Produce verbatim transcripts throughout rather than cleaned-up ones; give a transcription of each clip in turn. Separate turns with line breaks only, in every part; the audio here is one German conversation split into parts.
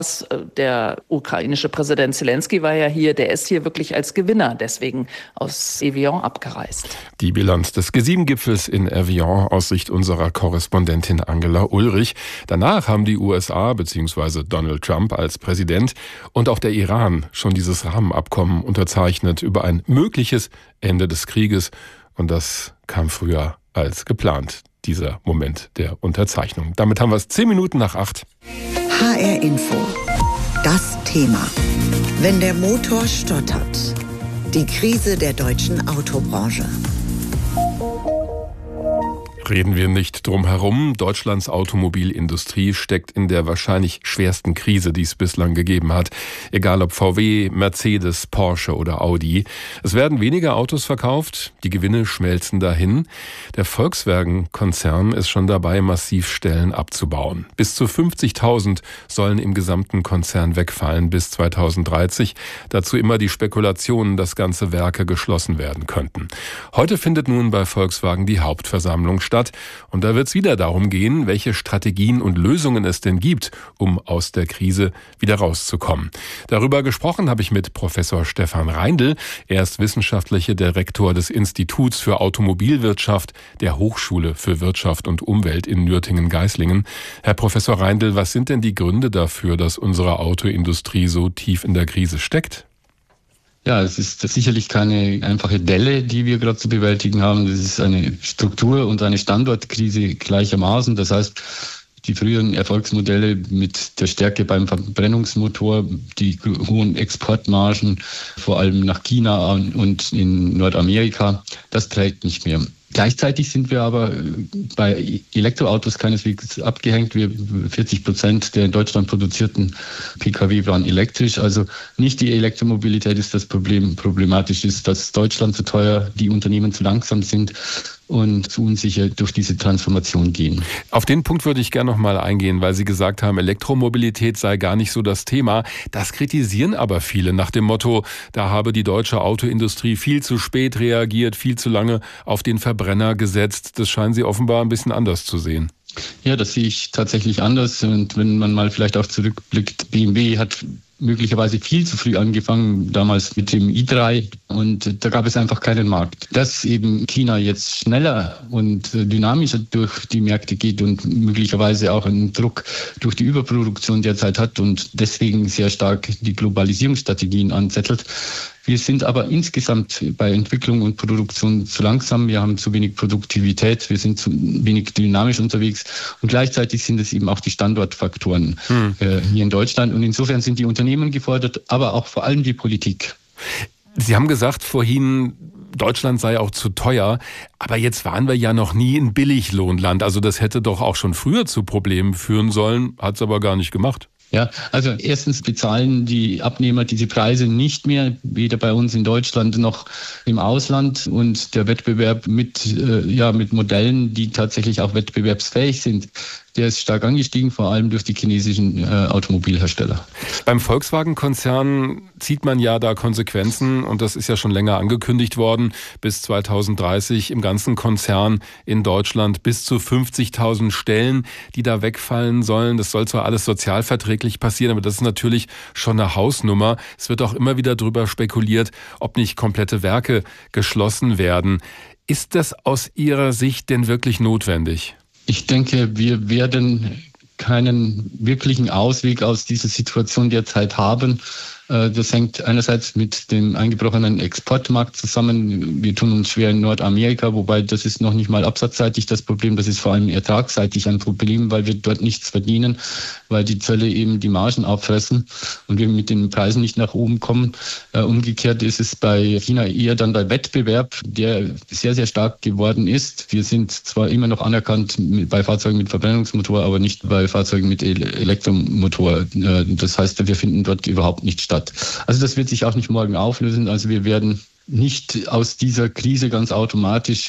Der ukrainische Präsident Zelensky war ja hier, der ist hier wirklich als Gewinner deswegen aus Evian abgereist.
Die Bilanz des G sieben Gipfels in Evian aus Sicht unserer Korrespondentin Angela Ulrich. Danach haben die U S A bzw. Donald Trump als Präsident und auch der Iran schon dieses Rahmenabkommen unterzeichnet über ein mögliches Ende des Krieges. Und das kam früher als geplant, dieser Moment der Unterzeichnung. Damit haben wir es zehn Minuten nach acht.
H R Info. Das Thema. Wenn der Motor stottert. Die Krise der deutschen Autobranche.
Reden wir nicht drum herum. Deutschlands Automobilindustrie steckt in der wahrscheinlich schwersten Krise, die es bislang gegeben hat. Egal ob V W, Mercedes, Porsche oder Audi. Es werden weniger Autos verkauft, die Gewinne schmelzen dahin. Der Volkswagen-Konzern ist schon dabei, massiv Stellen abzubauen. Bis zu fünfzigtausend sollen im gesamten Konzern wegfallen bis zweitausenddreißig. Dazu immer die Spekulationen, dass ganze Werke geschlossen werden könnten. Heute findet nun bei Volkswagen die Hauptversammlung statt. Und da wird es wieder darum gehen, welche Strategien und Lösungen es denn gibt, um aus der Krise wieder rauszukommen. Darüber gesprochen habe ich mit Professor Stefan Reindl. Er ist wissenschaftlicher Direktor des Instituts für Automobilwirtschaft der Hochschule für Wirtschaft und Umwelt in Nürtingen-Geislingen. Herr Professor Reindl, was sind denn die Gründe dafür, dass unsere Autoindustrie so tief in der Krise steckt?
Ja, es ist sicherlich keine einfache Delle, die wir gerade zu bewältigen haben. Das ist eine Struktur- und eine Standortkrise gleichermaßen. Das heißt, die früheren Erfolgsmodelle mit der Stärke beim Verbrennungsmotor, die hohen Exportmargen, vor allem nach China und in Nordamerika, das trägt nicht mehr. Gleichzeitig sind wir aber bei Elektroautos keineswegs abgehängt. Wir vierzig Prozent der in Deutschland produzierten Pkw waren elektrisch. Also nicht die Elektromobilität ist das Problem. Problematisch ist, dass Deutschland zu teuer, die Unternehmen zu langsam sind und zu unsicher durch diese Transformation gehen.
Auf den Punkt würde ich gerne noch mal eingehen, weil Sie gesagt haben, Elektromobilität sei gar nicht so das Thema. Das kritisieren aber viele nach dem Motto, da habe die deutsche Autoindustrie viel zu spät reagiert, viel zu lange auf den Verbrenner gesetzt. Das scheinen Sie offenbar ein bisschen anders zu sehen.
Ja, das sehe ich tatsächlich anders. Und wenn man mal vielleicht auch zurückblickt, B M W hat möglicherweise viel zu früh angefangen, damals mit dem i drei, und da gab es einfach keinen Markt. Dass eben China jetzt schneller und dynamischer durch die Märkte geht und möglicherweise auch einen Druck durch die Überproduktion derzeit hat und deswegen sehr stark die Globalisierungsstrategien anzettelt. Wir sind aber insgesamt bei Entwicklung und Produktion zu langsam. Wir haben zu wenig Produktivität. Wir sind zu wenig dynamisch unterwegs. Und gleichzeitig sind es eben auch die Standortfaktoren hm. äh, hier in Deutschland. Und insofern sind die Unternehmen gefordert, aber auch vor allem die Politik.
Sie haben gesagt vorhin, Deutschland sei auch zu teuer. Aber jetzt waren wir ja noch nie ein Billiglohnland. Also das hätte doch auch schon früher zu Problemen führen sollen. Hat es aber gar nicht gemacht.
Ja, also erstens bezahlen die Abnehmer diese Preise nicht mehr, weder bei uns in Deutschland noch im Ausland. Und der Wettbewerb mit, äh, ja, mit Modellen, die tatsächlich auch wettbewerbsfähig sind, der ist stark angestiegen, vor allem durch die chinesischen äh, Automobilhersteller.
Beim Volkswagen-Konzern zieht man ja da Konsequenzen, und das ist ja schon länger angekündigt worden, bis zweitausenddreißig im ganzen Konzern in Deutschland bis zu fünfzigtausend Stellen, die da wegfallen sollen. Das soll zwar alles sozialverträglich passieren, aber das ist natürlich schon eine Hausnummer. Es wird auch immer wieder darüber spekuliert, ob nicht komplette Werke geschlossen werden. Ist das aus Ihrer Sicht denn wirklich notwendig?
Ich denke, wir werden keinen wirklichen Ausweg aus dieser Situation derzeit haben. Das hängt einerseits mit dem eingebrochenen Exportmarkt zusammen. Wir tun uns schwer in Nordamerika, wobei das ist noch nicht mal absatzseitig das Problem, das ist vor allem ertragsseitig ein Problem, weil wir dort nichts verdienen, weil die Zölle eben die Margen auffressen und wir mit den Preisen nicht nach oben kommen. Umgekehrt ist es bei China eher dann der Wettbewerb, der sehr, sehr stark geworden ist. Wir sind zwar immer noch anerkannt bei Fahrzeugen mit Verbrennungsmotor, aber nicht bei Fahrzeugen mit Elektromotor. Das heißt, wir finden dort überhaupt nicht statt. Also das wird sich auch nicht morgen auflösen. Also wir werden nicht aus dieser Krise ganz automatisch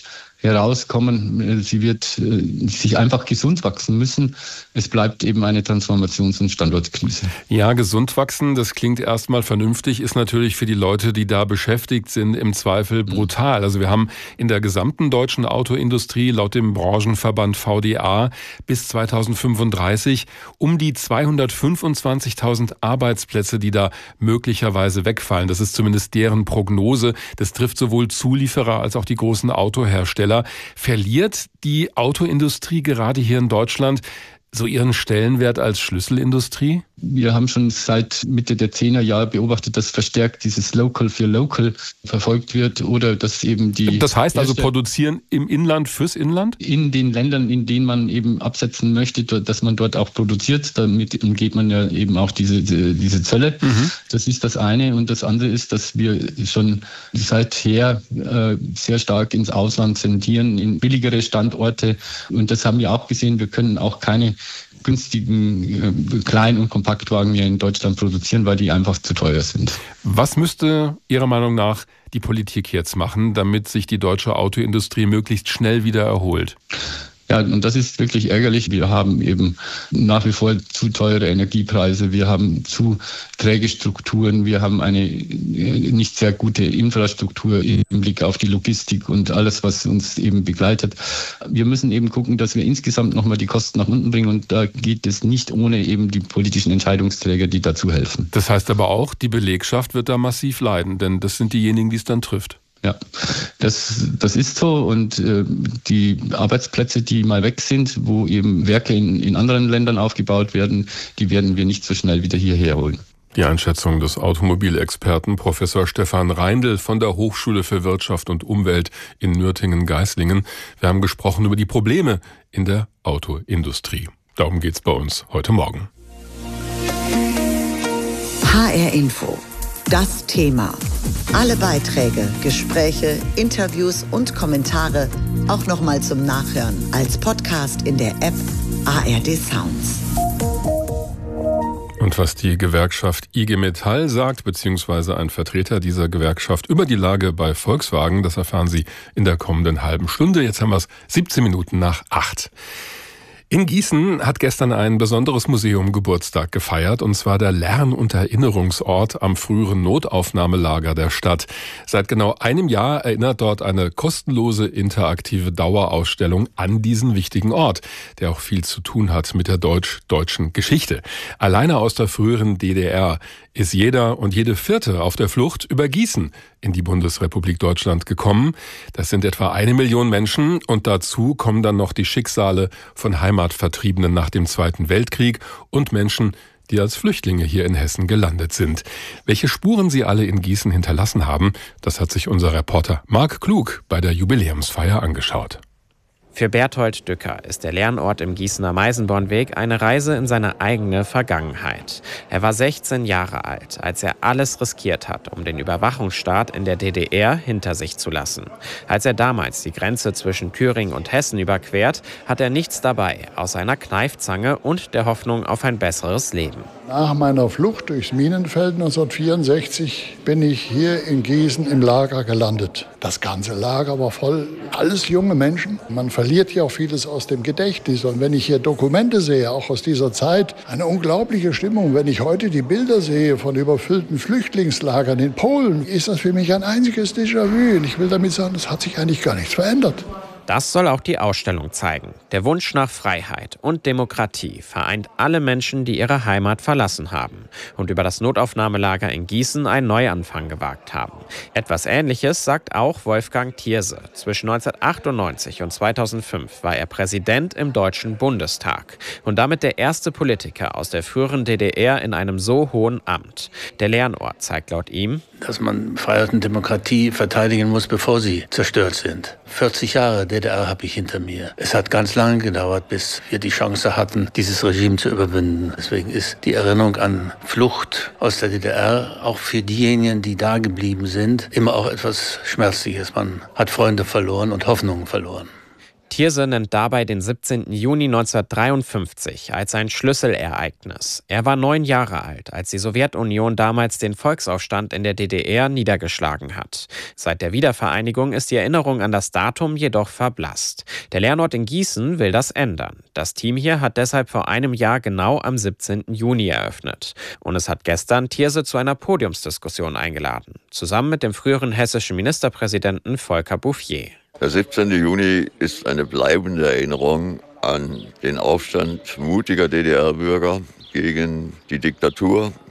herauskommen. Sie wird sich einfach gesund wachsen müssen. Es bleibt eben eine Transformations- und Standortkrise.
Ja, gesund wachsen, das klingt erstmal vernünftig, ist natürlich für die Leute, die da beschäftigt sind, im Zweifel brutal. Also wir haben in der gesamten deutschen Autoindustrie laut dem Branchenverband V D A bis zweitausendfünfunddreißig um die zweihundertfünfundzwanzigtausend Arbeitsplätze, die da möglicherweise wegfallen. Das ist zumindest deren Prognose. Das trifft sowohl Zulieferer als auch die großen Autohersteller. Verliert die Autoindustrie gerade hier in Deutschland so ihren Stellenwert als Schlüsselindustrie?
Wir haben schon seit Mitte der Zehnerjahre beobachtet, dass verstärkt dieses Local für Local verfolgt wird oder dass eben die...
Das heißt also produzieren im Inland fürs Inland?
In den Ländern, in denen man eben absetzen möchte, dass man dort auch produziert. Damit umgeht man ja eben auch diese, diese Zölle. Mhm. Das ist das eine. Und das andere ist, dass wir schon seither äh, sehr stark ins Ausland tendieren, in billigere Standorte. Und das haben wir auch gesehen. Wir können auch keine günstigen äh, Klein- und Kompaktwagen hier in Deutschland produzieren, weil die einfach zu teuer sind.
Was müsste Ihrer Meinung nach die Politik jetzt machen, damit sich die deutsche Autoindustrie möglichst schnell wieder erholt?
Ja, und das ist wirklich ärgerlich. Wir haben eben nach wie vor zu teure Energiepreise, wir haben zu träge Strukturen, wir haben eine nicht sehr gute Infrastruktur im Blick auf die Logistik und alles, was uns eben begleitet. Wir müssen eben gucken, dass wir insgesamt nochmal die Kosten nach unten bringen und da geht es nicht ohne eben die politischen Entscheidungsträger, die dazu helfen.
Das heißt aber auch, die Belegschaft wird da massiv leiden, denn das sind diejenigen, die es dann trifft.
Ja, das, das ist so und äh, die Arbeitsplätze, die mal weg sind, wo eben Werke in, in anderen Ländern aufgebaut werden, die werden wir nicht so schnell wieder hierher holen.
Die Einschätzung des Automobilexperten Professor Stefan Reindl von der Hochschule für Wirtschaft und Umwelt in Nürtingen-Geislingen. Wir haben gesprochen über die Probleme in der Autoindustrie. Darum geht's bei uns heute Morgen.
H R Info. Das Thema. Alle Beiträge, Gespräche, Interviews und Kommentare auch nochmal zum Nachhören als Podcast in der App A R D Sounds.
Und was die Gewerkschaft I G Metall sagt, beziehungsweise ein Vertreter dieser Gewerkschaft über die Lage bei Volkswagen, das erfahren Sie in der kommenden halben Stunde. Jetzt haben wir es siebzehn Minuten nach acht. In Gießen hat gestern ein besonderes Museum Geburtstag gefeiert, und zwar der Lern- und Erinnerungsort am früheren Notaufnahmelager der Stadt. Seit genau einem Jahr erinnert dort eine kostenlose interaktive Dauerausstellung an diesen wichtigen Ort, der auch viel zu tun hat mit der deutsch-deutschen Geschichte. Alleine aus der früheren D D R ist jeder und jede Vierte auf der Flucht über Gießen in die Bundesrepublik Deutschland gekommen. Das sind etwa eine Million Menschen und dazu kommen dann noch die Schicksale von Heimatvertriebenen nach dem Zweiten Weltkrieg und Menschen, die als Flüchtlinge hier in Hessen gelandet sind. Welche Spuren sie alle in Gießen hinterlassen haben, das hat sich unser Reporter Marc Klug bei der Jubiläumsfeier angeschaut.
Für Berthold Dücker ist der Lernort im Gießener Meisenbornweg eine Reise in seine eigene Vergangenheit. Er war sechzehn Jahre alt, als er alles riskiert hat, um den Überwachungsstaat in der D D R hinter sich zu lassen. Als er damals die Grenze zwischen Thüringen und Hessen überquert, hat er nichts dabei, außer einer Kneifzange und der Hoffnung auf ein besseres Leben.
Nach meiner Flucht durchs Minenfeld neunzehnhundertvierundsechzig bin ich hier in Gießen im Lager gelandet. Das ganze Lager war voll, alles junge Menschen. Man verliert ja auch vieles aus dem Gedächtnis. Und wenn ich hier Dokumente sehe, auch aus dieser Zeit, eine unglaubliche Stimmung. Wenn ich heute die Bilder sehe von überfüllten Flüchtlingslagern in Polen, ist das für mich ein einziges Déjà-vu. Und ich will damit sagen, es hat sich eigentlich gar nichts verändert.
Das soll auch die Ausstellung zeigen. Der Wunsch nach Freiheit und Demokratie vereint alle Menschen, die ihre Heimat verlassen haben und über das Notaufnahmelager in Gießen einen Neuanfang gewagt haben. Etwas Ähnliches sagt auch Wolfgang Thierse. Zwischen neunzehnhundertachtundneunzig und zweitausendfünf war er Präsident im Deutschen Bundestag und damit der erste Politiker aus der früheren D D R in einem so hohen Amt. Der Lernort zeigt laut ihm,
dass man Freiheit und Demokratie verteidigen muss, bevor sie zerstört sind. vierzig Jahre D D R habe ich hinter mir. Es hat ganz lange gedauert, bis wir die Chance hatten, dieses Regime zu überwinden. Deswegen ist die Erinnerung an Flucht aus der D D R auch für diejenigen, die da geblieben sind, immer auch etwas Schmerzliches. Man hat Freunde verloren und Hoffnungen verloren.
Thierse nennt dabei den siebzehnten Juni neunzehnhundertdreiundfünfzig als ein Schlüsselereignis. Er war neun Jahre alt, als die Sowjetunion damals den Volksaufstand in der D D R niedergeschlagen hat. Seit der Wiedervereinigung ist die Erinnerung an das Datum jedoch verblasst. Der Lernort in Gießen will das ändern. Das Team hier hat deshalb vor einem Jahr genau am siebzehnten Juni eröffnet. Und es hat gestern Thierse zu einer Podiumsdiskussion eingeladen, zusammen mit dem früheren hessischen Ministerpräsidenten Volker Bouffier.
Der siebzehnte Juni ist eine bleibende Erinnerung an den Aufstand mutiger D D R-Bürger gegen die Diktatur